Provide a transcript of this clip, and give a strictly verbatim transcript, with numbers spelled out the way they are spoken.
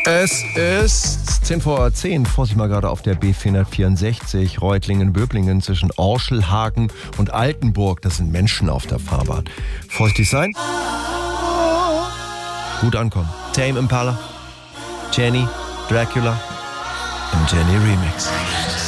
Es ist zehn vor zehn, Vorsicht mal gerade auf der B vierhundertvierundsechzig, Reutlingen-Böblingen zwischen Orschelhagen und Altenburg. Das sind Menschen auf der Fahrbahn. Vorsichtig sein. Gut ankommen. Tame Impala, Jenny, Dracula im Jenny Remix.